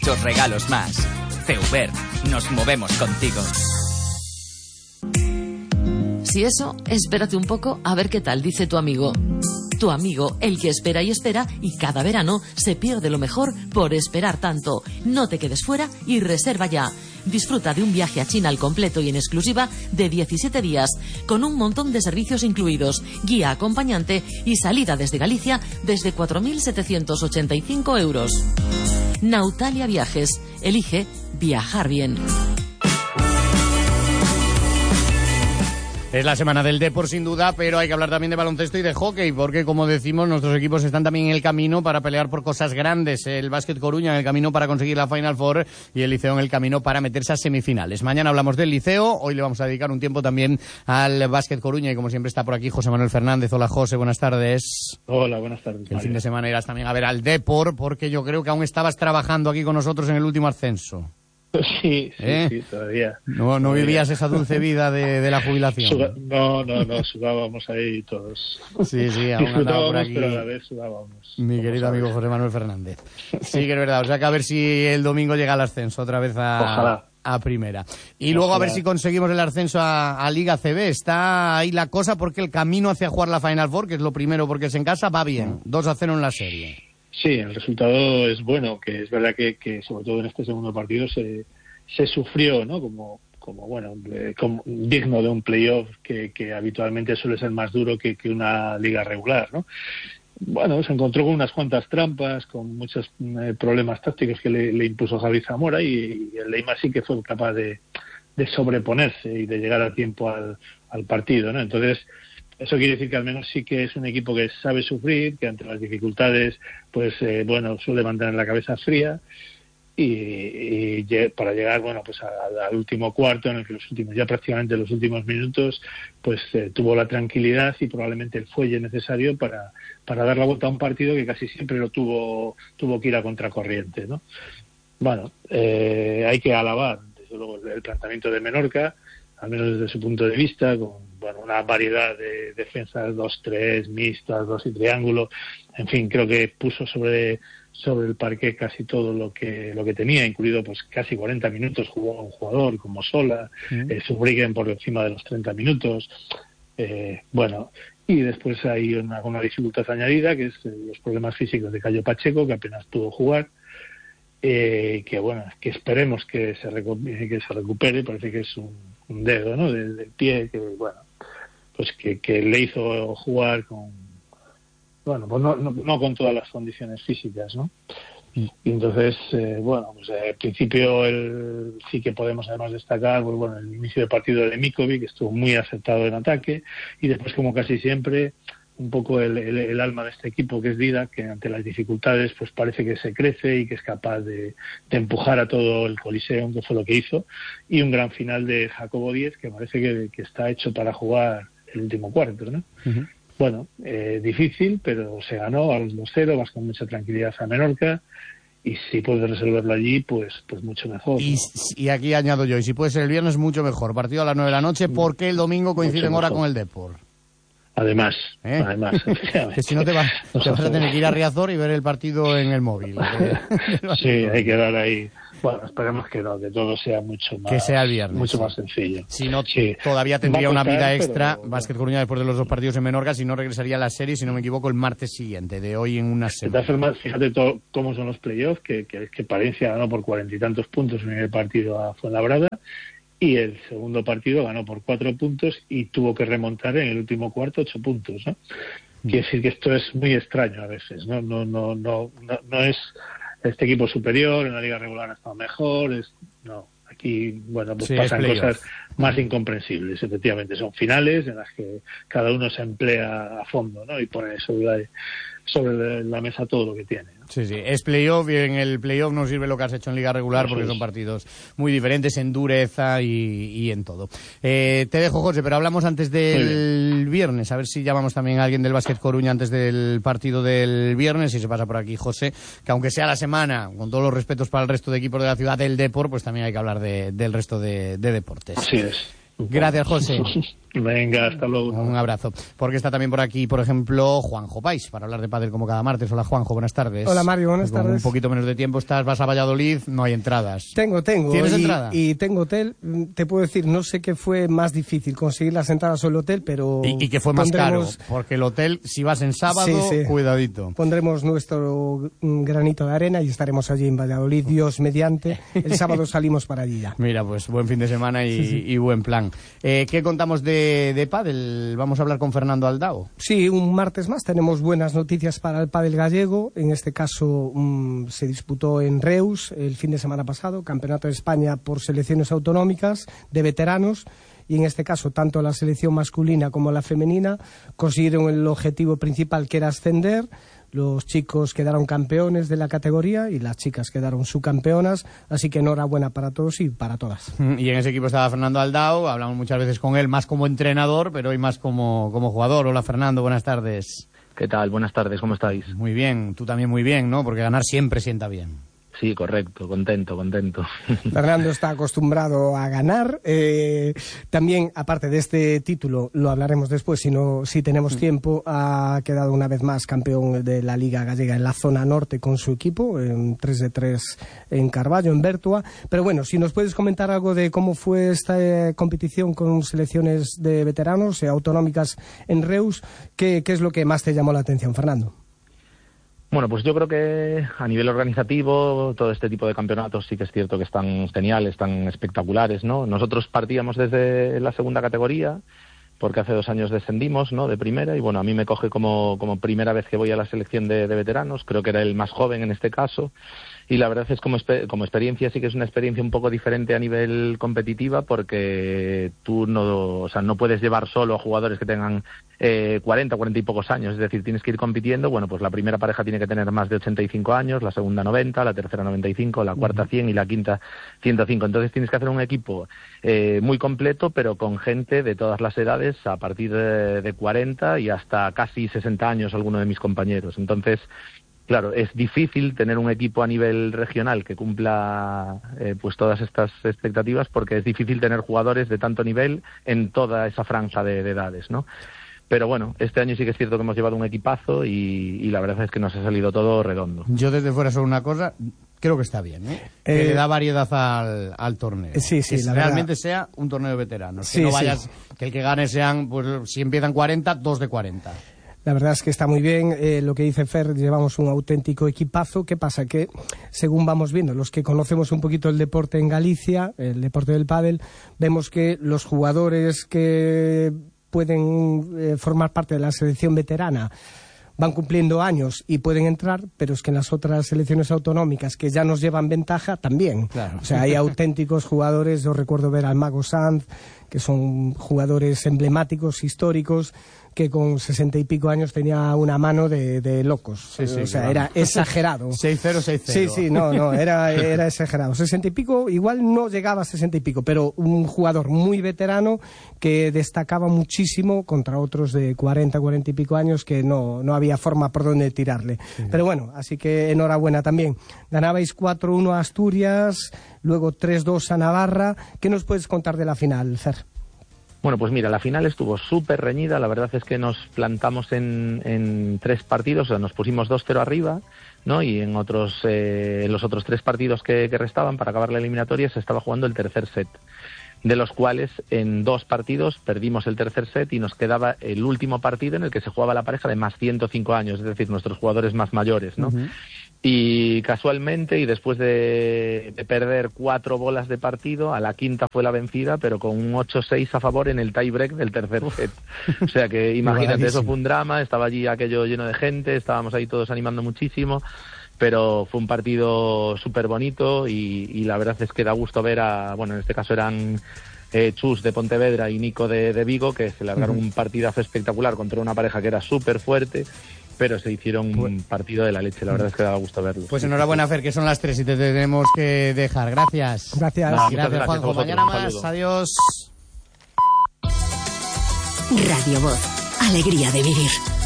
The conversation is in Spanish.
muchos regalos más. Ceubert, nos movemos contigo. Si eso, espérate un poco a ver qué tal dice tu amigo. Tu amigo, el que espera y espera, y cada verano se pierde lo mejor por esperar tanto. No te quedes fuera y reserva ya. Disfruta de un viaje a China al completo y en exclusiva de 17 días, con un montón de servicios incluidos, guía acompañante y salida desde Galicia desde 4.785 euros. Nautalia Viajes. Elige viajar bien. Es la semana del Depor, sin duda, pero hay que hablar también de baloncesto y de hockey, porque, como decimos, nuestros equipos están también en el camino para pelear por cosas grandes. El Básquet Coruña en el camino para conseguir la Final Four y el Liceo en el camino para meterse a semifinales. Mañana hablamos del Liceo, hoy le vamos a dedicar un tiempo también al Básquet Coruña y, como siempre, está por aquí José Manuel Fernández. Hola, José, buenas tardes. Hola, buenas tardes. El fin de semana irás también a ver al Depor, porque yo creo que aún estabas trabajando aquí con nosotros en el último ascenso. Sí, todavía. No vivías esa dulce vida de la jubilación. No, sudábamos ahí todos. Sí, aún andaba por aquí. Pero a la vez sudábamos. Mi querido amigo José Manuel Fernández. Sí, que es verdad. O sea que a ver si el domingo llega el ascenso otra vez a primera. Y luego a ver si conseguimos el ascenso a Liga CB. Está ahí la cosa porque el camino hacia jugar la Final Four, que es lo primero porque es en casa, va bien. 2-0 en la serie. Sí, el resultado es bueno, que es verdad que sobre todo en este segundo partido se sufrió, ¿no? Como digno de un playoff que habitualmente suele ser más duro que una liga regular, ¿no? Bueno, se encontró con unas cuantas trampas, con muchos problemas tácticos que le impuso Javi Zamora y el Leima sí que fue capaz de sobreponerse y de llegar a tiempo al partido, ¿no? Entonces, eso quiere decir que al menos sí que es un equipo que sabe sufrir, que ante las dificultades, pues suele mantener la cabeza fría y para llegar, al último cuarto, en el que prácticamente los últimos minutos, pues tuvo la tranquilidad y probablemente el fuelle necesario para dar la vuelta a un partido que casi siempre lo tuvo que ir a contracorriente, ¿no? Bueno, hay que alabar, desde luego, el planteamiento de Menorca, al menos desde su punto de vista, con una variedad de defensas 2-3, mixtas, 2 y triángulo. En fin, creo que puso sobre el parqué casi todo lo que tenía, incluido pues casi 40 minutos jugó un jugador como Sola, Subrigen por encima de los 30 minutos. Y después hay una dificultad añadida, que es los problemas físicos de Cayo Pacheco, que apenas pudo jugar. Que esperemos que se recupere. Parece que es un dedo, ¿no?, del pie que le hizo jugar con no con todas las condiciones físicas, ¿no? Y entonces al principio sí que podemos además destacar el inicio del partido de Mikovic, que estuvo muy acertado en ataque, y después, como casi siempre, un poco el alma de este equipo, que es Didac, que ante las dificultades pues parece que se crece y que es capaz de empujar a todo el Coliseum, que fue lo que hizo, y un gran final de Jacobo Díez, que parece que está hecho para jugar el último cuarto, ¿no? Uh-huh. Difícil, pero se ganó al 2-0, vas con mucha tranquilidad a Menorca, y si puedes resolverlo allí, pues mucho mejor, ¿no? Y aquí añado yo, y si puede ser el viernes, mucho mejor. Partido a las 9 de la noche, porque el domingo coincide en hora con el Depor. Además, efectivamente. Que si no te vas a tener que ir a Riazor y ver el partido en el móvil. Sí, hay que dar ahí. Bueno, esperemos que todo sea mucho más, que sea el viernes, mucho más sencillo. Si no, todavía tendría una vida extra. Básquet Coruña, después de los 2 partidos en Menorca, si no regresaría a la serie, si no me equivoco, el martes siguiente, de hoy en una semana. Fíjate cómo son los playoffs, que Palencia ganó por 40 y tantos puntos en el partido a Fuenlabrada, y el segundo partido ganó por 4 puntos y tuvo que remontar en el último cuarto 8 puntos, ¿no? Quiere decir que esto es muy extraño a veces, ¿no? No es este equipo superior, en la liga regular ha estado mejor, aquí pasan cosas más incomprensibles. Efectivamente, son finales en las que cada uno se emplea a fondo, ¿no? Y pone sobre la mesa todo lo que tiene, ¿no? Sí, es playoff, y en el playoff no sirve lo que has hecho en liga regular, porque son partidos muy diferentes en dureza y en todo. Te dejo, José, pero hablamos antes del viernes, a ver si llamamos también a alguien del Básquet Coruña antes del partido del viernes, y se pasa por aquí José, que aunque sea la semana, con todos los respetos para el resto de equipos de la ciudad del Depor, pues también hay que hablar del resto de deportes. Así es. Gracias, José. Venga, hasta luego. Un abrazo. Porque está también por aquí, por ejemplo, Juanjo Pais, para hablar de pádel como cada martes. Hola, Juanjo, buenas tardes. Hola, Mario, buenas tardes. Con un poquito menos de tiempo vas a Valladolid, no hay entradas. Tengo. ¿Tienes entrada? Y tengo hotel. Te puedo decir, no sé qué fue más difícil, conseguir las entradas o el hotel, pero... ¿Y qué fue más caro? Porque el hotel, si vas en sábado, sí. Cuidadito. Pondremos nuestro granito de arena y estaremos allí en Valladolid, Dios mediante. El sábado salimos para allí ya. Mira, pues buen fin de semana y buen plan. ¿Qué contamos de pádel? Vamos a hablar con Fernando Aldao. Sí, un martes más tenemos buenas noticias para el pádel gallego. En este caso se disputó en Reus el fin de semana pasado, Campeonato de España por selecciones autonómicas de veteranos. Y en este caso, tanto la selección masculina como la femenina consiguieron el objetivo principal, que era ascender. Los chicos quedaron campeones de la categoría y las chicas quedaron subcampeonas, así que enhorabuena para todos y para todas. Y en ese equipo estaba Fernando Aldao, hablamos muchas veces con él, más como entrenador, pero hoy más como jugador. Hola, Fernando, buenas tardes. ¿Qué tal? Buenas tardes, ¿cómo estáis? Muy bien, tú también muy bien, ¿no? Porque ganar siempre sienta bien. Sí, correcto, contento. Fernando está acostumbrado a ganar. También, aparte de este título, lo hablaremos después, si tenemos tiempo, ha quedado una vez más campeón de la Liga Gallega en la zona norte con su equipo, en 3-3 en Carballo, en Bertua. Pero bueno, si nos puedes comentar algo de cómo fue esta competición con selecciones de veteranos autonómicas en Reus, ¿qué es lo que más te llamó la atención, Fernando? Bueno, pues yo creo que a nivel organizativo todo este tipo de campeonatos sí que es cierto que están geniales, están espectaculares, ¿no? Nosotros partíamos desde la segunda categoría porque hace 2 años descendimos, ¿no?, de primera, y bueno, a mí me coge como primera vez que voy a la selección de veteranos, creo que era el más joven en este caso, y la verdad es como experiencia sí que es una experiencia un poco diferente a nivel competitiva, porque tú no puedes llevar solo a jugadores que tengan 40 y pocos años, es decir, tienes que ir compitiendo. Bueno, pues la primera pareja tiene que tener más de 85 años, la segunda 90, la tercera 95, la cuarta 100 y la quinta 105. Entonces tienes que hacer un equipo muy completo, pero con gente de todas las edades, a partir de 40 y hasta casi 60 años alguno de mis compañeros. Entonces, claro, es difícil tener un equipo a nivel regional que cumpla pues todas estas expectativas, porque es difícil tener jugadores de tanto nivel en toda esa franja de edades, ¿no? Pero bueno, este año sí que es cierto que hemos llevado un equipazo y la verdad es que nos ha salido todo redondo. Yo desde fuera solo una cosa, creo que está bien, ¿eh? Que le da variedad al torneo. Sí, que realmente sea un torneo de veteranos. Sí, que no vayas, que el que gane sean, pues si empiezan 40, 2 de 40. La verdad es que está muy bien, lo que dice Fer, llevamos un auténtico equipazo. ¿Qué pasa? Que según vamos viendo, los que conocemos un poquito el deporte en Galicia, el deporte del pádel, vemos que los jugadores que pueden formar parte de la selección veterana van cumpliendo años y pueden entrar, pero es que en las otras selecciones autonómicas que ya nos llevan ventaja también. Claro. O sea, hay auténticos jugadores. Yo recuerdo ver al Mago Sanz, que son jugadores emblemáticos, históricos, que con 60 y pico años tenía una mano de locos. Sí, o sea, claro. Era exagerado. 6-0, 6-0. Sí, no, era exagerado. 60 y pico, igual no llegaba a 60 y pico, pero un jugador muy veterano que destacaba muchísimo contra otros de 40 y pico años que no había forma por donde tirarle. Sí. Pero bueno, así que enhorabuena también. Ganabais 4-1 a Asturias, luego 3-2 a Navarra. ¿Qué nos puedes contar de la final, Fer? Bueno, pues mira, la final estuvo súper reñida. La verdad es que nos plantamos en 3 partidos, o sea, nos pusimos 2-0 arriba, ¿no? Y en los otros 3 partidos que restaban para acabar la eliminatoria se estaba jugando el tercer set, de los cuales en 2 partidos perdimos el tercer set y nos quedaba el último partido en el que se jugaba la pareja de más 105 años, es decir, nuestros jugadores más mayores, ¿no? Uh-huh. Y casualmente, y después de perder 4 bolas de partido, a la quinta fue la vencida, pero con un 8-6 a favor en el tie-break del tercer set. O sea que imagínate, eso fue un drama, estaba allí aquello lleno de gente, estábamos ahí todos animando muchísimo, pero fue un partido súper bonito y la verdad es que da gusto ver en este caso eran Chus de Pontevedra y Nico de Vigo, que se largaron un partidazo espectacular contra una pareja que era súper fuerte, pero se hicieron un partido de la leche. La verdad es que daba gusto verlo. Pues enhorabuena, Fer, que son las 3 y te tenemos que dejar. Gracias. Gracias, Juanjo. Mañana más. Adiós. Radio Voz. Alegría de vivir.